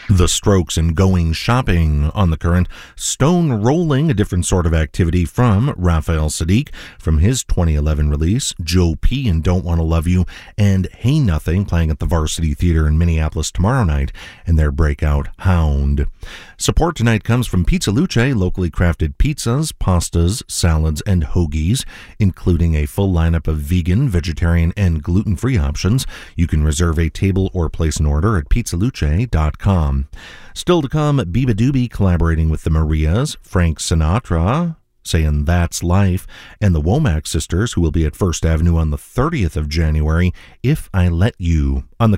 The Strokes and Going Shopping on the Current. Stone Rolling, a different sort of activity from Raphael Saadiq from his 2011 release. Joe P. and Don't Want to Love You, and Hey Nothing playing at the Varsity Theater in Minneapolis tomorrow night and their breakout Hound. Support tonight comes from Pizza Luce, locally crafted pizzas, pastas, salads, and hoagies, including a full lineup of vegan, vegetarian, and gluten-free options. You can reserve a table or place an order at pizzaluce.com. Still to come, Biba Doobie collaborating with the Marias, Frank Sinatra saying That's Life, and the Womack Sisters, who will be at First Avenue on the 30th of January, If I Let You. On the